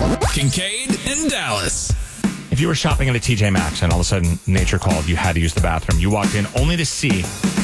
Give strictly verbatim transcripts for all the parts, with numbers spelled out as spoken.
Kincaid and Dallas. If you were shopping at a T J Maxx and all of a sudden nature called, you had to use the bathroom. You walked in only to see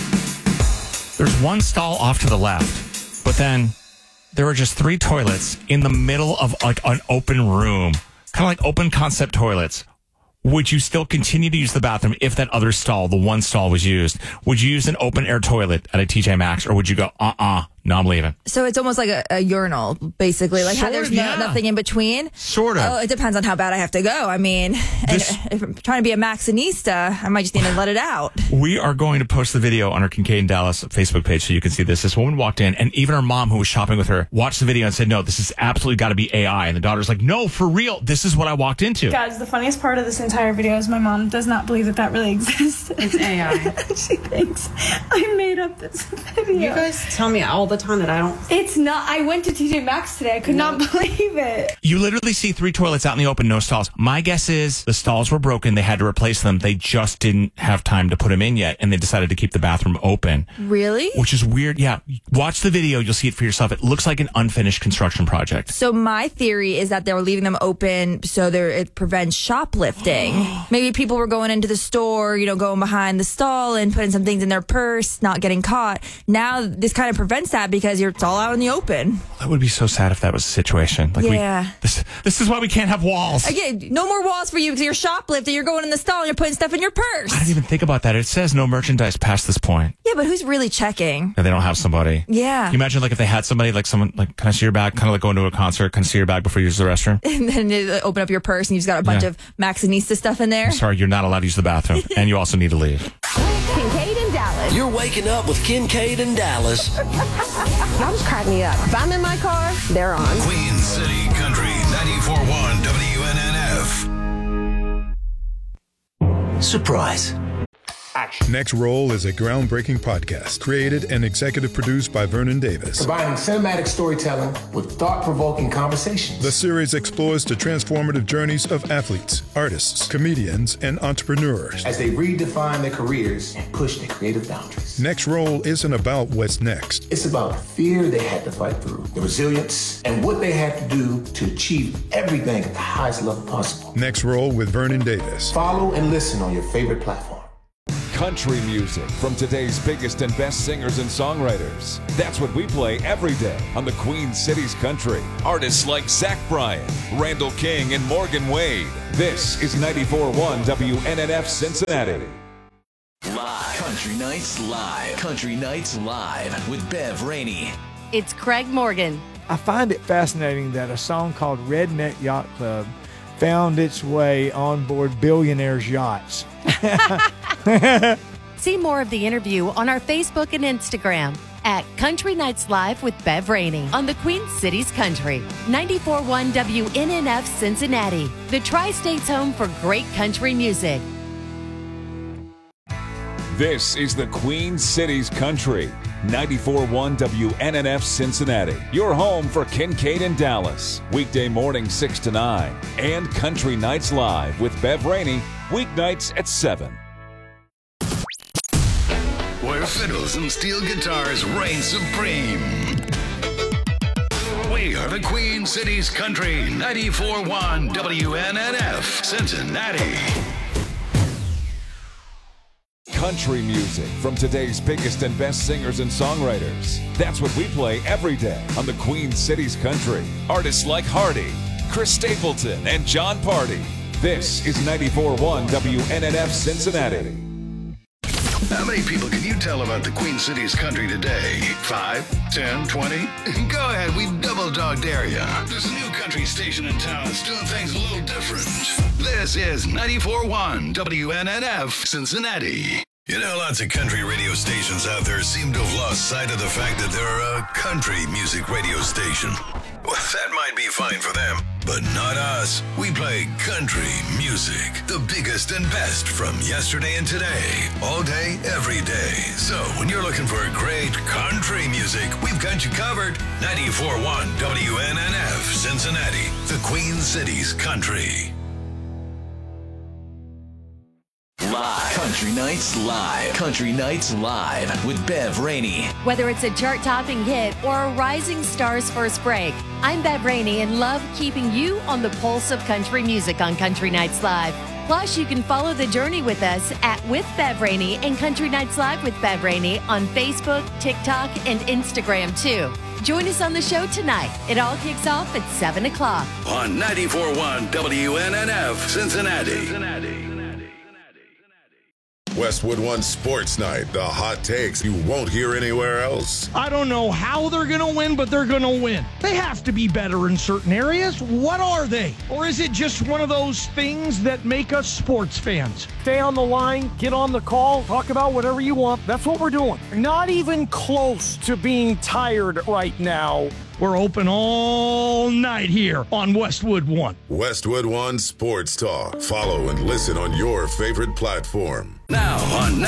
there's one stall off to the left, but then there were just three toilets in the middle of like an open room, kind of like open concept toilets. Would you still continue to use the bathroom if that other stall, the one stall, was used? Would you use an open air toilet at a T J Maxx, or would you go, uh-uh, no, I'm leaving? So it's almost like a, a urinal, basically. Like Sort how there's of, no, yeah. nothing in between. Sort of. Oh, it depends on how bad I have to go. I mean, This- and if I'm trying to be a Maxinista, I might just need to let it out. We are going to post the video on our Kincaid and Dallas Facebook page so you can see this. This woman walked in, and even her mom, who was shopping with her, watched the video and said, no, this is absolutely got to be A I. And the daughter's like, no, for real, this is what I walked into. Guys, the funniest part of this entire video is my mom does not believe that that really exists. It's A I. She thinks I made up this video. You guys tell me all the time that I don't. It's not. I went to T J Maxx today. I could not believe it. You literally see three toilets out in the open, no stalls. My guess is the stalls were broken. They had to replace them. They just didn't have time to put them in yet, and they decided to keep the bathroom open. Really? Which is weird. Yeah. Watch the video. You'll see it for yourself. It looks like an unfinished construction project. So my theory is that they were leaving them open so there it prevents shoplifting. Maybe people were going into the store, you know, going behind the stall and putting some things in their purse, not getting caught. Now this kind of prevents that because you're it's all out in the open. That would be so sad if that was the situation. Like Yeah. We, this, this is why we can't have walls. Again, no more walls for you because you're shoplifting. You're going in the stall and you're putting stuff in your purse. I didn't even think about that. It says no merchandise past this point. Yeah, but who's really checking? If they don't have somebody. Yeah. Can you imagine like if they had somebody, like someone, like, can I see your bag? Kind of like going to a concert, can I see your bag before you use the restroom? And then you open up your purse and you've got a bunch Yeah. of Maxinista stuff in there. I'm sorry, you're not allowed to use the bathroom. And you also need to leave. Kincaid and Dallas. You're waking up with Kincaid and Dallas. Y'all just crack me up. If I'm in my car, they're on. Queen City Country ninety-four point one W N N F. Surprise. Next Roll is a groundbreaking podcast created and executive produced by Vernon Davis. Combining cinematic storytelling with thought-provoking conversations. The series explores the transformative journeys of athletes, artists, comedians, and entrepreneurs as they redefine their careers and push their creative boundaries. Next Roll isn't about what's next. It's about the fear they had to fight through, the resilience, and what they had to do to achieve everything at the highest level possible. Next Roll with Vernon Davis. Follow and listen on your favorite platform. Country music from today's biggest and best singers and songwriters. That's what we play every day on the Queen City's Country. Artists like Zach Bryan, Randall King, and Morgan Wade. This is ninety-four point one W N N F Cincinnati. Live. Country Nights Live. Country Nights Live with Bev Rainey. It's Craig Morgan. I find it fascinating that a song called Redneck Yacht Club found its way on board billionaires' yachts. See more of the interview on our Facebook and Instagram at Country Nights Live with Bev Rainey on the Queen City's Country. ninety-four point one W N N F Cincinnati, the Tri-State's home for great country music. This is the Queen City's Country. ninety-four point one W N N F Cincinnati, your home for Kincaid and Dallas. Weekday morning six to nine. And Country Nights Live with Bev Rainey, weeknights at seven. Where fiddles and steel guitars reign supreme. We are the Queen City's Country, ninety-four point one W N N F, Cincinnati. Country music from today's biggest and best singers and songwriters. That's what we play every day on the Queen City's Country. Artists like Hardy, Chris Stapleton, and John Party. This is ninety-four point one W N N F Cincinnati. How many people can you tell about the Queen City's Country today? Five? Ten? Twenty? Go ahead, we double dog dare ya. There's a new country station in town that's doing things a little different. This is ninety-four point one W N N F Cincinnati. You know, lots of country radio stations out there seem to have lost sight of the fact that they're a country music radio station. Well, that might be fine for them, but not us. We play country music, the biggest and best from yesterday and today, all day, every day. So when you're looking for great country music, we've got you covered. ninety-four point one W N N F Cincinnati, the Queen City's Country. Live. Country Nights Live. Country Nights Live with Bev Rainey. Whether it's a chart-topping hit or a rising star's first break, I'm Bev Rainey and love keeping you on the pulse of country music on Country Nights Live. Plus, you can follow the journey with us at With Bev Rainey and Country Nights Live with Bev Rainey on Facebook, TikTok, and Instagram, too. Join us on the show tonight. It all kicks off at seven o'clock. On ninety-four point one W N N F, Cincinnati. Cincinnati. Westwood One Sports Night, the hot takes you won't hear anywhere else. I don't know how they're going to win, but they're going to win. They have to be better in certain areas. What are they? Or is it just one of those things that make us sports fans? Stay on the line, get on the call, talk about whatever you want. That's what we're doing. Not even close to being tired right now. We're open all night here on Westwood One. Westwood One Sports Talk. Follow and listen on your favorite platform. Now on